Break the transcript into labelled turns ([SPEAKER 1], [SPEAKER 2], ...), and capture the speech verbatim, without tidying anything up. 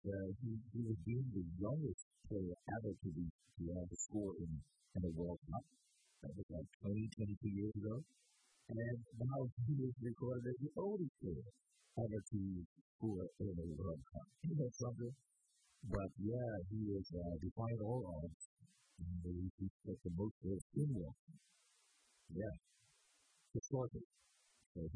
[SPEAKER 1] uh, he, he was deemed the youngest player ever to be to have a score in, in a World Cup. That was like twenty, twenty-two years ago. And now he is recorded as the oldest player ever to score in a World Cup. You know something? But yeah, he is uh, defying all odds